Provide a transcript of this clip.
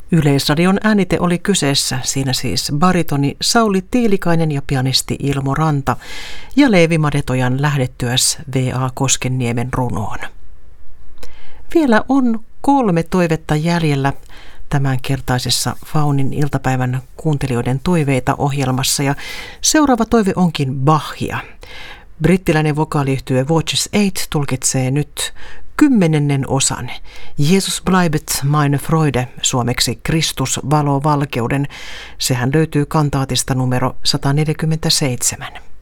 Yleisradion äänite oli kyseessä, siinä siis baritoni Sauli Tiilikainen ja pianisti Ilmo Ranta ja Leevi Madetojan lähdettyäs V.A. Koskenniemen runoon. Vielä on 3 toivetta jäljellä tämänkertaisessa Faunin iltapäivän kuuntelijoiden toiveita -ohjelmassa ja seuraava toive onkin Bachia. Brittiläinen vokaaliyhtye Voices 8 tulkitsee nyt 10. osan Jesus bleibet meine Freude, suomeksi Kristus valo valkeuden. Sehän löytyy kantaatista numero 147.